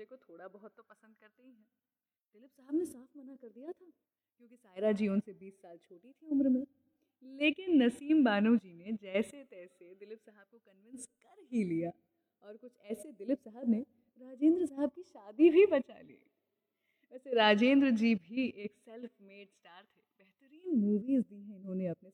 मुझे को थोड़ा बहुत तो पसंद करते ही हैं। दिलीप साहब ने साफ मना कर दिया था, क्योंकि सायरा जी उनसे 20 साल छोटी थी उम्र में। लेकिन नसीम बानो जी ने जैसे तैसे दिलीप साहब को कन्विंस कर ही लिया, और कुछ ऐसे दिलीप साहब ने राजेंद्र साहब की शादी भी बचा ली। वैसे राजेंद्र जी भी एक सेल्फ मेड स्टार थे, बेहतरीन मूवीज दी हैं इन्होंने अपने